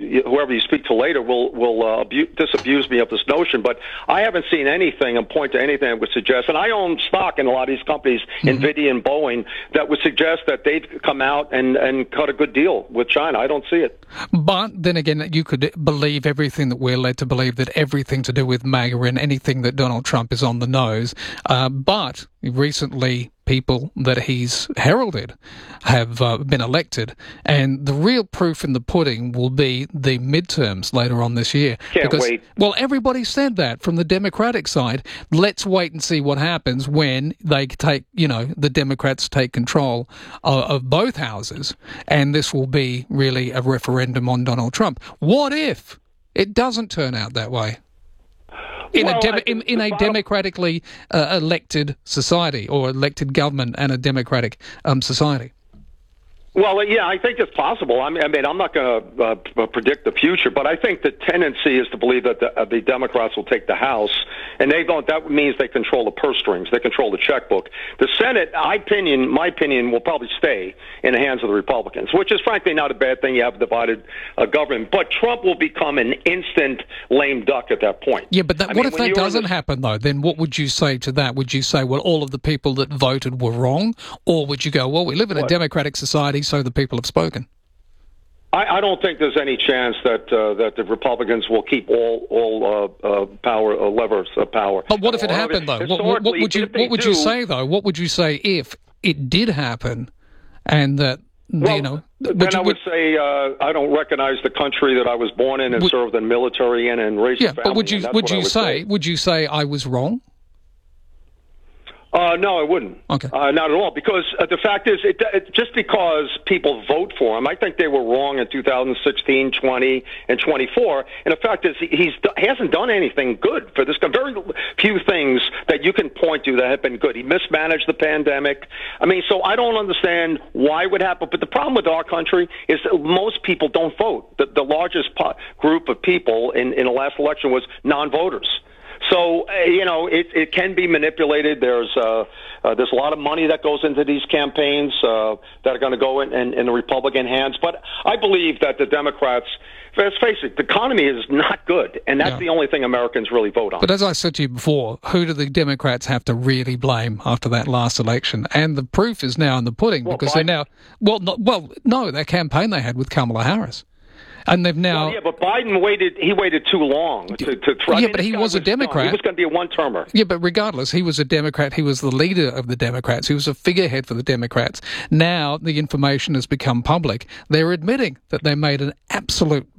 whoever you speak to later will disabuse me of this notion, but I haven't seen anything and point to anything that would suggest, and I own stock in a lot of these companies, NVIDIA and Boeing, that would suggest that they've come out and cut a good deal with China. I don't see it. But then again, you could believe everything that we're led to believe, that everything to do with MAGA and anything that Donald Trump is on the nose. But recently, people that he's heralded have been elected, and the real proof in the pudding will be the midterms later on this year. Can't wait. Well, everybody said that from the Democratic side. Let's wait and see what happens when they take, the Democrats take control of both houses, and this will be really a referendum on Donald Trump. What if it doesn't turn out that way? In a democratically elected society, or elected government and a democratic society? Well, yeah, I think it's possible. I mean, I'm not going to predict the future, but I think the tendency is to believe that the Democrats will take the House, and they don't. That means they control the purse strings, they control the checkbook. The Senate, my opinion, will probably stay in the hands of the Republicans, which is frankly not a bad thing. You have a divided government, but Trump will become an instant lame duck at that point. Yeah, but what if that doesn't happen, though? Then what would you say to that? Would you say, well, all of the people that voted were wrong, or would you go, well, we live in a democratic society, so the people have spoken? I don't think there's any chance that the Republicans will keep all levers of power. But what if it happened, though? What would you say, though? What would you say if it did happen, and that then I would say I don't recognize the country that I was born in and served in the military in and raised a family. But would you say I was wrong? No, I wouldn't. Okay. Not at all. Because the fact is, just because people vote for him, I think they were wrong in 2016, 20, and 24. And the fact is, he hasn't done anything good for this. Very few things that you can point to that have been good. He mismanaged the pandemic. I mean, so I don't understand why it would happen. But the problem with our country is that most people don't vote. The largest group of people in the last election was non-voters. So, it can be manipulated. There's a lot of money that goes into these campaigns that are going to go in the Republican hands. But I believe that the Democrats, let's face it, the economy is not good, and that's the only thing Americans really vote on. But as I said to you before, who do the Democrats have to really blame after that last election? And the proof is now in the pudding, because they're now... their campaign they had with Kamala Harris. And they've now... but Biden waited too long to try. Yeah, but he was a Democrat. He was going to be a one-termer. Yeah, but regardless, he was a Democrat. He was the leader of the Democrats. He was a figurehead for the Democrats. Now the information has become public. They're admitting that they made an absolute,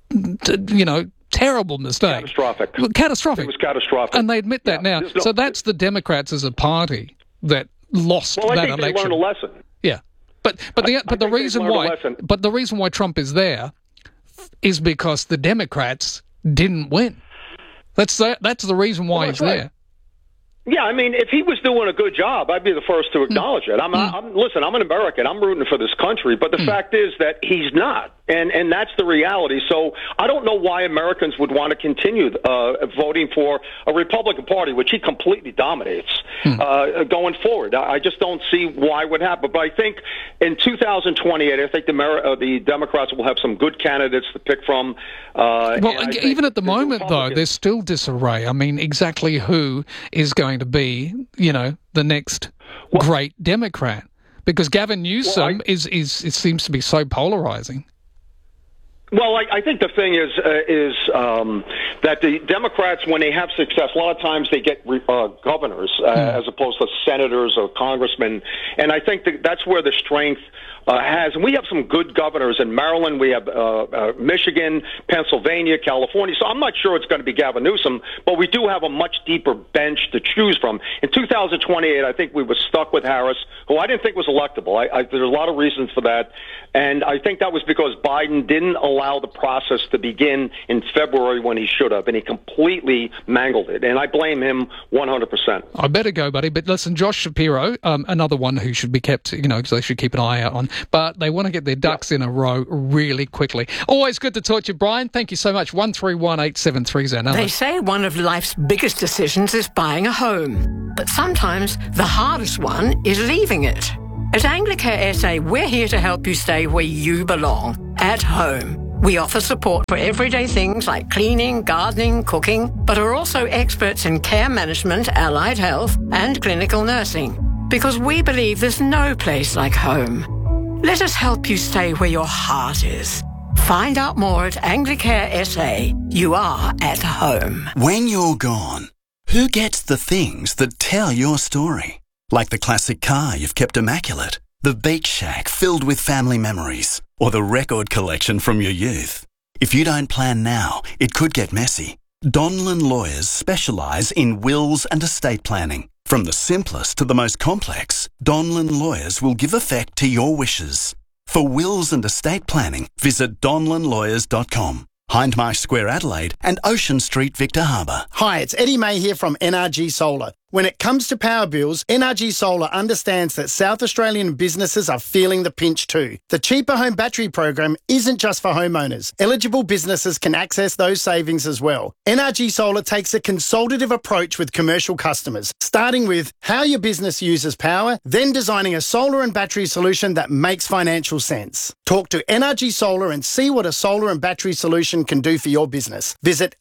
terrible mistake. Catastrophic. Catastrophic. It was catastrophic. And they admit that now. So that's the Democrats as a party that lost that election. Well, I think they learned a lesson. Yeah. But the reason why Trump is there is because the Democrats didn't win. That's the reason why he's there. Yeah, I mean, if he was doing a good job, I'd be the first to acknowledge it. Listen, I'm an American. I'm rooting for this country, but the fact is that he's not, and that's the reality. So I don't know why Americans would want to continue voting for a Republican Party, which he completely dominates, going forward. I just don't see why it would happen. But I think in 2028, I think the Democrats will have some good candidates to pick from. Even at the moment, though, there's still disarray. I mean, exactly who is going to be, the next great Democrat? Because Gavin Newsom seems to be so polarizing. Well, I think the thing is that the Democrats, when they have success, a lot of times they get governors as opposed to senators or congressmen, and I think that's where the strength has. And we have some good governors in Maryland. We have Michigan, Pennsylvania, California. So I'm not sure it's going to be Gavin Newsom, but we do have a much deeper bench to choose from. In 2028, I think we were stuck with Harris, who I didn't think was electable. There's a lot of reasons for that, and I think that was because Biden didn't allow the process to begin in February when he should have, and he completely mangled it. And I blame him 100%. I better go, buddy. But listen, Josh Shapiro, another one who should be kept, because they should keep an eye out on. But they want to get their ducks in a row really quickly. Always good to talk to you, Brian. Thank you so much. 131873 is our number. They say one of life's biggest decisions is buying a home. But sometimes the hardest one is leaving it. At Anglicare SA, we're here to help you stay where you belong, at home. We offer support for everyday things like cleaning, gardening, cooking, but are also experts in care management, allied health, and clinical nursing. Because we believe there's no place like home. Let us help you stay where your heart is. Find out more at Anglicare SA. You are at home. When you're gone, who gets the things that tell your story? Like the classic car you've kept immaculate, the beach shack filled with family memories, or the record collection from your youth. If you don't plan now, it could get messy. Donlan Lawyers specialise in wills and estate planning. From the simplest to the most complex, Donlan Lawyers will give effect to your wishes. For wills and estate planning, visit donlanlawyers.com. Hindmarsh Square, Adelaide, and Ocean Street, Victor Harbour. Hi, it's Eddie May here from NRG Solar. When it comes to power bills, NRG Solar understands that South Australian businesses are feeling the pinch too. The Cheaper Home Battery program isn't just for homeowners. Eligible businesses can access those savings as well. NRG Solar takes a consultative approach with commercial customers, starting with how your business uses power, then designing a solar and battery solution that makes financial sense. Talk to NRG Solar and see what a solar and battery solution can do for your business. Visit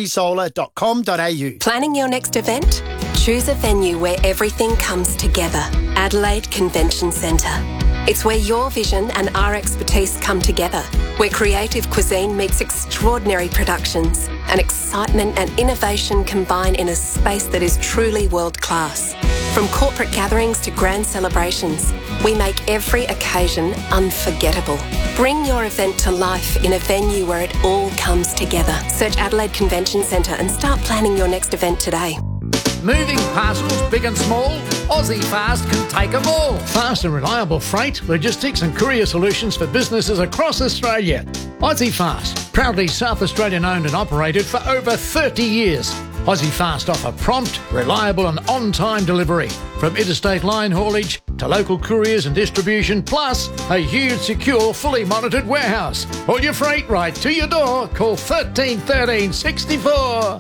nrgsolar.com.au. Planning your next event? Choose a venue where everything comes together. Adelaide Convention Centre. It's where your vision and our expertise come together, where creative cuisine meets extraordinary productions, and excitement and innovation combine in a space that is truly world-class. From corporate gatherings to grand celebrations, we make every occasion unforgettable. Bring your event to life in a venue where it all comes together. Search Adelaide Convention Centre and start planning your next event today. Moving parcels big and small, Aussie Fast can take them all. Fast and reliable freight, logistics and courier solutions for businesses across Australia. Aussie Fast, proudly South Australian owned and operated for over 30 years. Aussie Fast offer prompt, reliable and on-time delivery. From interstate line haulage to local couriers and distribution, plus a huge, secure, fully monitored warehouse. All your freight right to your door. Call 13 13 64.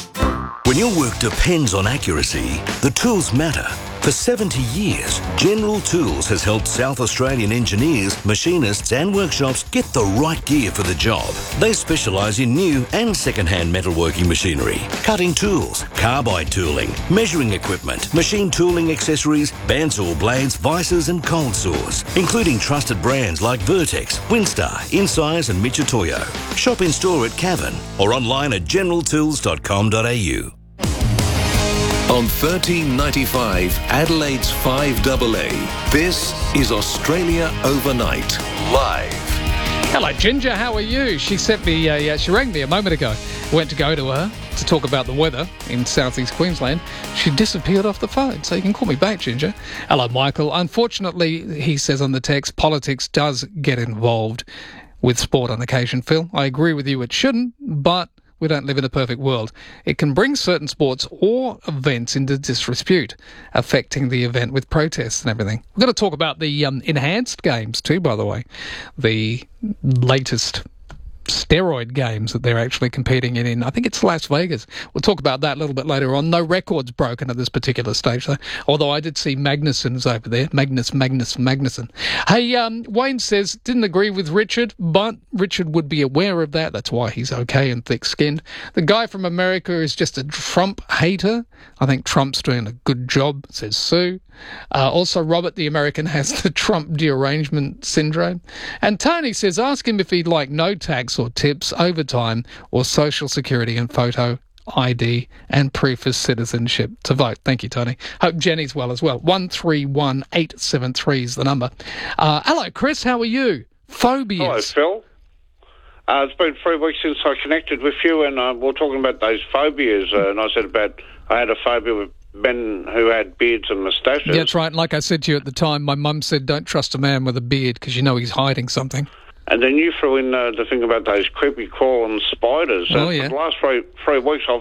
When your work depends on accuracy, the tools matter. For 70 years, General Tools has helped South Australian engineers, machinists and workshops get the right gear for the job. They specialise in new and second-hand metalworking machinery, cutting tools, carbide tooling, measuring equipment, machine tooling accessories, bandsaw blades, vices and cold saws, including trusted brands like Vertex, Winstar, Incise and Mitutoyo. Shop in store at Cavan or online at generaltools.com.au. On 1395 Adelaide's 5AA, this is Australia Overnight, live. Hello, Ginger. How are you? She sent me. She rang me a moment ago. Went to go to her to talk about the weather in southeast Queensland. She disappeared off the phone, so you can call me back, Ginger. Hello, Michael. Unfortunately, he says on the text, politics does get involved with sport on occasion. Phil, I agree with you. It shouldn't, but we don't live in a perfect world. It can bring certain sports or events into disrepute, affecting the event with protests and everything. We're going to talk about the enhanced games too, by the way. The latest steroid games that they're actually competing in, I think it's Las Vegas. We'll talk about that a little bit later on. No records broken at this particular stage, though. Although I did see Magnussen's over there. Magnussen. Hey, Wayne says, didn't agree with Richard, but Richard would be aware of that. That's why he's okay and thick-skinned. The guy from America is just a Trump hater. I think Trump's doing a good job, says Sue. Also, Robert the American has the Trump derangement syndrome. And Tony says, ask him if he'd like no tax or tips, overtime, or social security and photo ID and proof of citizenship to vote. Thank you, Tony. Hope Jenny's well as well. 131873 is the number. Hello, Chris. How are you? Phobias. Hello, Phil. It's been 3 weeks since I connected with you, and we're talking about those phobias. And I said I had a phobia with men who had beards and moustaches. That's right. Like I said to you at the time, my mum said, don't trust a man with a beard because you know he's hiding something. And then you threw in the thing about those creepy crawling spiders. Oh, yeah. For the last three weeks, I've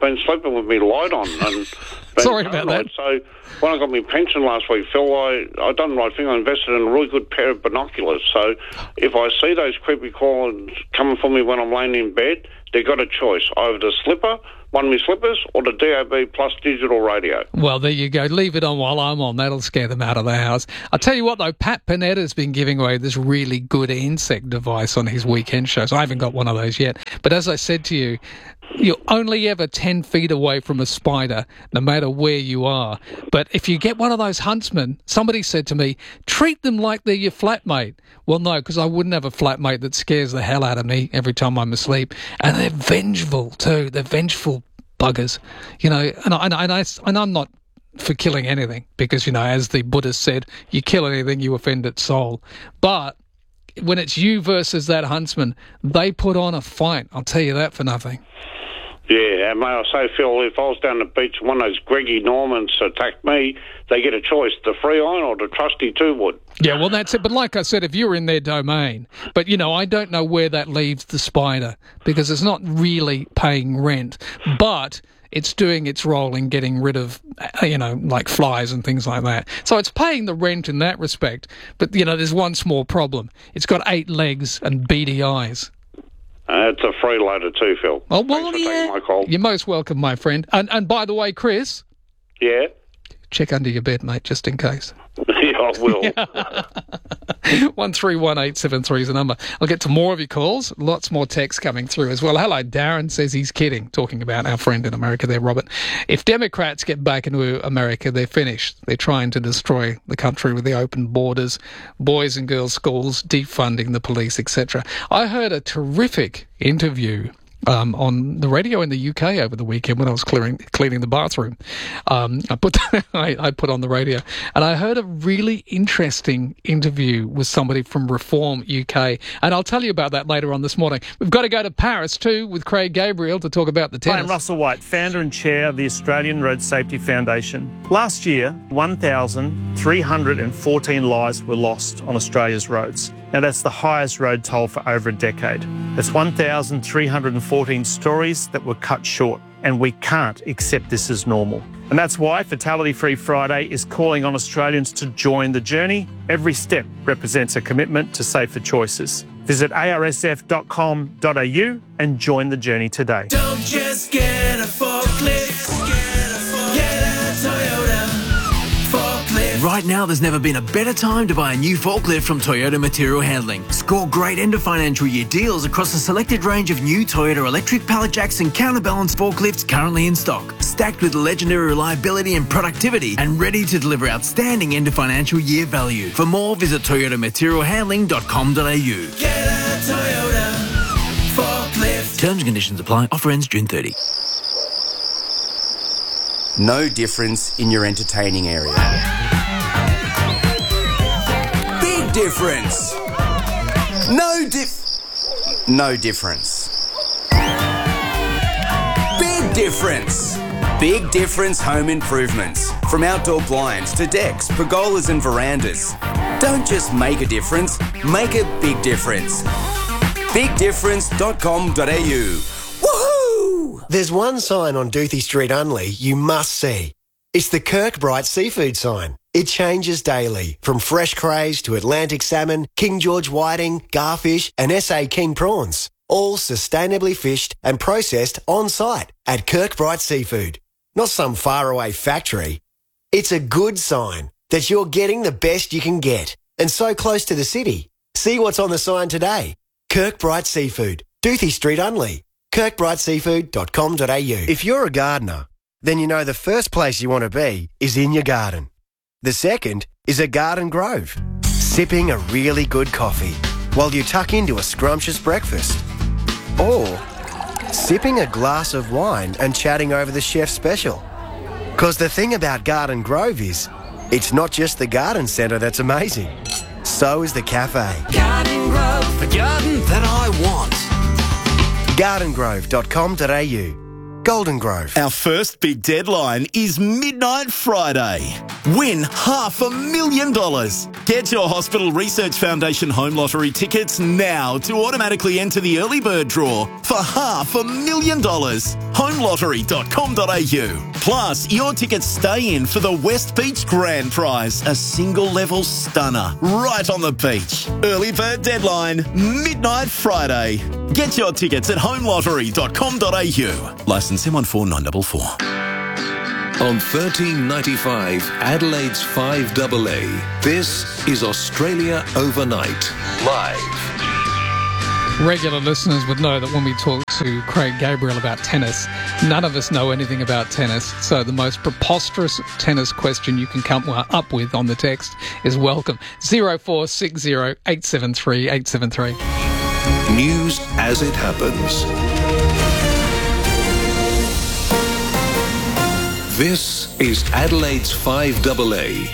been sleeping with me light on and been Sorry about that. So when I got my pension last week, Phil, I done the right thing. I invested in a really good pair of binoculars. So if I see those creepy callers coming for me when I'm laying in bed, they've got a choice: either the slipper, one of my slippers, or the DAB plus digital radio. Well, there you go. Leave it on while I'm on. That'll scare them out of the house. I'll tell you what, though, Pat Panetta's been giving away this really good insect device on his weekend shows. I haven't got one of those yet. But as I said to you, you're only ever 10 feet away from a spider, no matter where you are. But if you get one of those huntsmen, somebody said to me, treat them like they're your flatmate. Well, no, because I wouldn't have a flatmate that scares the hell out of me every time I'm asleep. And they're vengeful, too. They're vengeful buggers, you know, and I'm not for killing anything because, you know, as the Buddha said, you kill anything, you offend its soul. But when it's you versus that huntsman, they put on a fight. I'll tell you that for nothing. Yeah, and may I say, Phil, if I was down the beach and one of those Greggy Normans attacked me, they get a choice, the free iron or the trusty two-wood. Yeah, well, that's it. But like I said, if you're in their domain, but, you know, I don't know where that leaves the spider because it's not really paying rent, but it's doing its role in getting rid of, you know, like flies and things like that. So it's paying the rent in that respect. But, you know, there's one small problem. It's got 8 legs and beady eyes. It's a freeloader too, Phil. Oh, well, Thanks for taking my call. You're most welcome, my friend. And by the way, Chris. Yeah? Check under your bed, mate, just in case. Yeah, I will. 131873 is the number. I'll get to more of your calls. Lots more texts coming through as well. Hello, Darren says he's kidding, talking about our friend in America there, Robert. If Democrats get back into America, they're finished. They're trying to destroy the country with the open borders, boys and girls schools, defunding the police, etc. I heard a terrific interview on the radio in the UK over the weekend when I was cleaning the bathroom. I put on the radio and I heard a really interesting interview with somebody from Reform UK, and I'll tell you about that later on this morning. We've got to go to Paris too with Craig Gabriel to talk about the tennis. Hi, I'm Russell White, founder and chair of the Australian Road Safety Foundation. Last year, 1,314 lives were lost on Australia's roads. Now, that's the highest road toll for over a decade. That's 1,314 stories that were cut short, and we can't accept this as normal. And that's why Fatality Free Friday is calling on Australians to join the journey. Every step represents a commitment to safer choices. Visit arsf.com.au and join the journey today. Don't just get a forklift, get a Toyota forklift. Right now, there's never been a better time to buy a new forklift from Toyota Material Handling. Score great end of financial year deals across a selected range of new Toyota electric pallet jacks and counterbalance forklifts currently in stock, stacked with legendary reliability and productivity, and ready to deliver outstanding end of financial year value. For more, visit toyotamaterialhandling.com.au. Get a Toyota forklift. Terms and conditions apply. Offer ends June 30. No difference in your entertaining area. Big difference. No difference. Big difference. Big difference home improvements. From outdoor blinds to decks, pergolas and verandas. Don't just make a difference, make a big difference. BigDifference.com.au. There's one sign on Doothie Street Unley you must see. It's the Kirkbrite seafood sign. It changes daily, from fresh crays to Atlantic salmon, King George whiting, garfish and SA King prawns. All sustainably fished and processed on site at Kirkbrite Seafood. Not some faraway factory. It's a good sign that you're getting the best you can get and so close to the city. See what's on the sign today. Kirkbrite Seafood, Doothie Street Unley. KirkbriteSeafood.com.au. If you're a gardener, then you know the first place you want to be is in your garden. The second is a garden grove, sipping a really good coffee while you tuck into a scrumptious breakfast. Or sipping a glass of wine and chatting over the chef's special. Because the thing about Garden Grove is, it's not just the garden centre that's amazing. So is the cafe. Garden Grove, the garden that I want. gardengrove.com.au. Golden Grove. Our first big deadline is Midnight Friday. Win $500,000. Get your Hospital Research Foundation Home Lottery tickets now to automatically enter the early bird draw for $500,000. Homelottery.com.au. Plus, your tickets stay in for the West Beach Grand Prize, a single-level stunner right on the beach. Early bird deadline, Midnight Friday. Get your tickets at homelottery.com.au. Licence M14944. On 1395 Adelaide's 5AA, this is Australia Overnight, live. Regular listeners would know that when we talk to Craig Gabriel about tennis, none of us know anything about tennis. So the most preposterous tennis question you can come up with on the text is welcome. 0460 873 873. News as it happens. This is Adelaide's 5AA.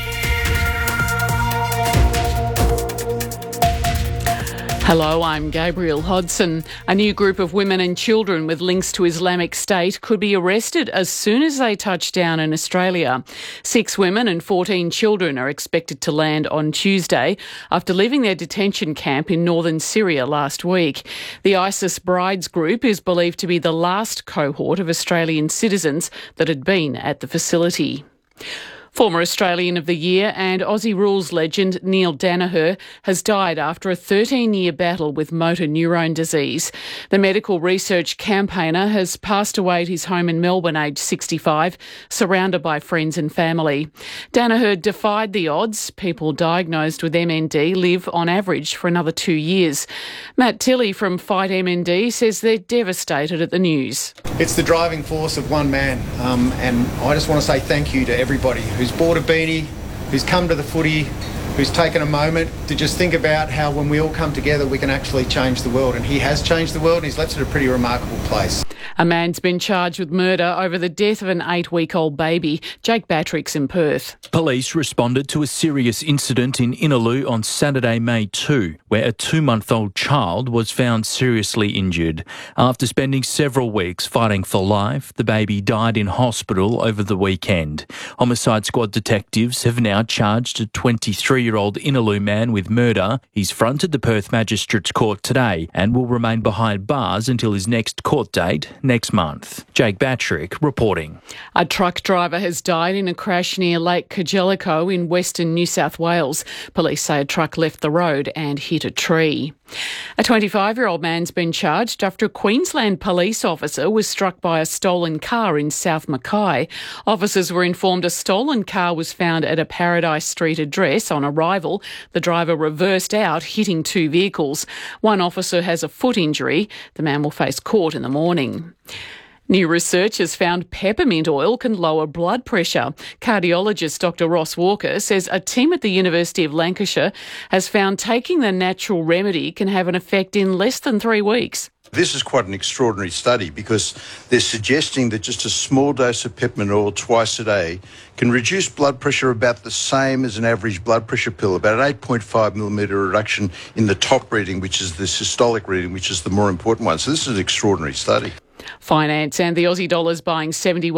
Hello, I'm Gabriel Hodson. A new group of women and children with links to Islamic State could be arrested as soon as they touch down in Australia. 6 women and 14 children are expected to land on Tuesday after leaving their detention camp in northern Syria last week. The ISIS Brides group is believed to be the last cohort of Australian citizens that had been at the facility. Former Australian of the Year and Aussie rules legend Neil Danaher has died after a 13-year battle with motor neurone disease. The medical research campaigner has passed away at his home in Melbourne, aged 65, surrounded by friends and family. Danaher defied the odds. People diagnosed with MND live on average for another 2 years. Matt Tilley from Fight MND says they're devastated at the news. It's the driving force of one man, and I just want to say thank you to everybody who's bought a beanie, who's come to the footy, who's taken a moment to just think about how when we all come together we can actually change the world. And he has changed the world and he's left it a pretty remarkable place. A man's been charged with murder over the death of an 8-week-old baby. Jake Battrick's in Perth. Police responded to a serious incident in Innaloo on Saturday, May 2, where a 2-month-old child was found seriously injured. After spending several weeks fighting for life, the baby died in hospital over the weekend. Homicide Squad detectives have now charged a 23-year-old Innaloo man with murder. He's fronted the Perth Magistrates Court today and will remain behind bars until his next court date next month. Jake Battrick reporting. A truck driver has died in a crash near Lake Kajelico in western New South Wales. Police say a truck left the road and hit a tree. A 25-year-old man's been charged after a Queensland police officer was struck by a stolen car in South Mackay. Officers were informed a stolen car was found at a Paradise Street address. On arrival, the driver reversed out, hitting 2 vehicles. One officer has a foot injury. The man will face court in the morning. New research has found peppermint oil can lower blood pressure. Cardiologist Dr. Ross Walker says a team at the University of Lancashire has found taking the natural remedy can have an effect in less than 3 weeks. This is quite an extraordinary study because they're suggesting that just a small dose of peppermint oil twice a day can reduce blood pressure about the same as an average blood pressure pill, about an 8.5 millimetre reduction in the top reading, which is the systolic reading, which is the more important one. So this is an extraordinary study. Finance and the Aussie dollar's buying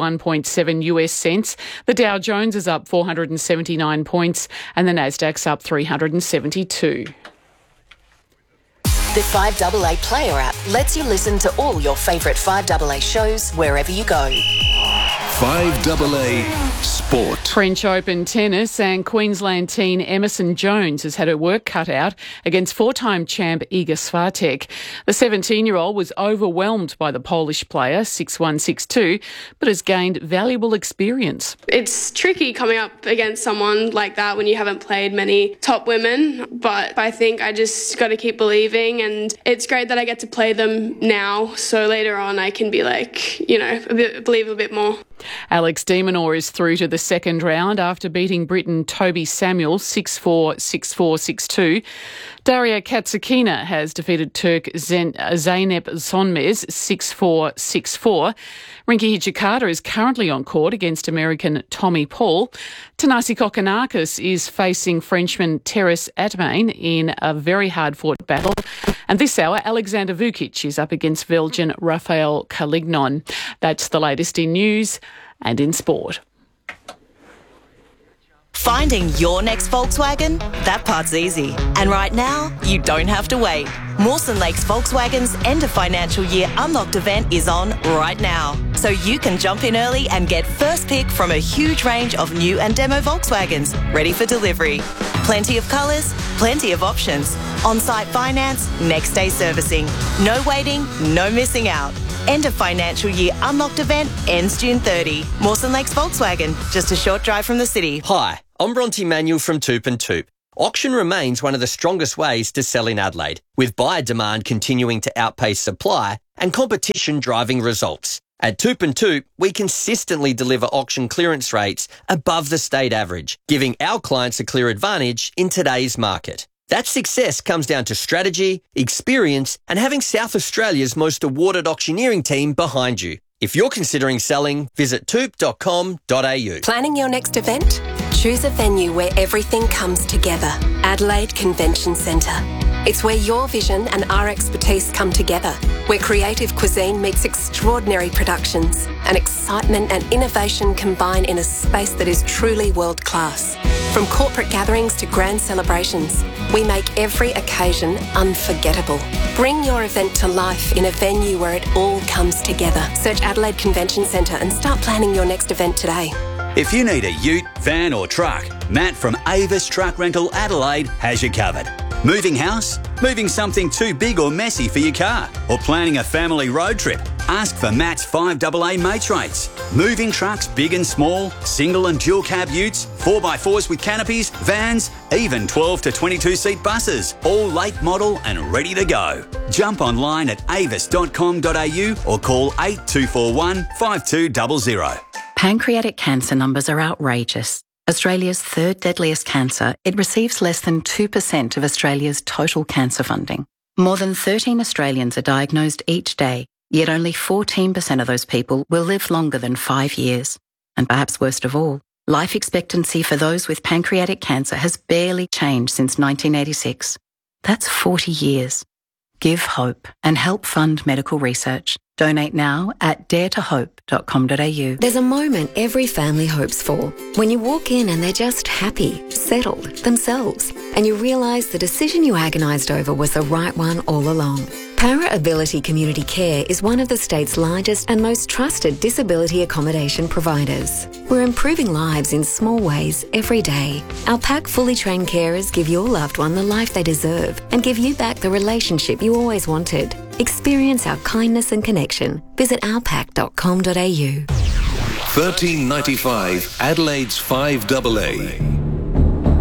71.7 US cents. The Dow Jones is up 479 points and the Nasdaq's up 372. The 5AA Player app lets you listen to all your favourite 5AA shows wherever you go. 5AA Sport. French Open tennis and Queensland teen Emerson Jones has had her work cut out against 4-time champ Iga Swiatek. The 17-year-old was overwhelmed by the Polish player, 6-1, 6-2, but has gained valuable experience. It's tricky coming up against someone like that when you haven't played many top women, but I think I just got to keep believing, and it's great that I get to play them now, so later on I can be believe a bit more. Alex de Minaur is through to the second round after beating Briton Toby Samuel 6-4, 6-4, 6-2. Daria Katsakina has defeated Turk Zeynep Sonmez 6-4, 6-4. Rinky Hijikata is currently on court against American Tommy Paul. Thanasi Kokkinakis is facing Frenchman Terence Atmain in a very hard-fought battle. And this hour, Alexander Vukic is up against Belgian Rafael Calignon. That's the latest in news and in sport. Finding your next Volkswagen? That part's easy. And right now, you don't have to wait. Mawson Lakes Volkswagen's end of financial year unlocked event is on right now. So you can jump in early and get first pick from a huge range of new and demo Volkswagens ready for delivery. Plenty of colours, plenty of options. On-site finance, next day servicing. No waiting, no missing out. End of financial year unlocked event ends June 30. Mawson Lakes Volkswagen, just a short drive from the city. Hi, I'm Bronte Manuel from Toop and Toop. Auction remains one of the strongest ways to sell in Adelaide, with buyer demand continuing to outpace supply and competition driving results. At Toop and Toop, we consistently deliver auction clearance rates above the state average, giving our clients a clear advantage in today's market. That success comes down to strategy, experience, and having South Australia's most awarded auctioneering team behind you. If you're considering selling, visit toop.com.au. Planning your next event? Choose a venue where everything comes together. Adelaide Convention Centre. It's where your vision and our expertise come together, where creative cuisine meets extraordinary productions and excitement and innovation combine in a space that is truly world-class. From corporate gatherings to grand celebrations, we make every occasion unforgettable. Bring your event to life in a venue where it all comes together. Search Adelaide Convention Centre and start planning your next event today. If you need a ute, van or truck, Matt from Avis Truck Rental Adelaide has you covered. Moving house? Moving something too big or messy for your car? Or planning a family road trip? Ask for Matt's 5AA mates rates. Moving trucks big and small, single and dual cab utes, 4x4s with canopies, vans, even 12 to 22 seat buses, all late model and ready to go. Jump online at avis.com.au or call 8241 5200. Pancreatic cancer numbers are outrageous. Australia's third deadliest cancer, it receives less than 2% of Australia's total cancer funding. More than 13 Australians are diagnosed each day, yet only 14% of those people will live longer than 5 years. And perhaps worst of all, life expectancy for those with pancreatic cancer has barely changed since 1986. That's 40 years. Give hope and help fund medical research. Donate now at daretohope.com.au. There's a moment every family hopes for. When you walk in and they're just happy, settled, themselves, and you realise the decision you agonised over was the right one all along. Para Ability Community Care is one of the state's largest and most trusted disability accommodation providers. We're improving lives in small ways every day. Our PAC fully trained carers give your loved one the life they deserve and give you back the relationship you always wanted. Experience our kindness and connection. Visit ourpac.com.au. 1395 Adelaide's 5AA.